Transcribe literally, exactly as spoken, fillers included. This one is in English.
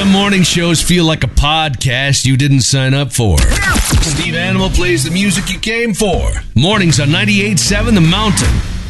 Some morning shows feel like a podcast you didn't sign up for. Steve Animal plays the music you came for. Mornings on ninety-eight point seven The Mountain.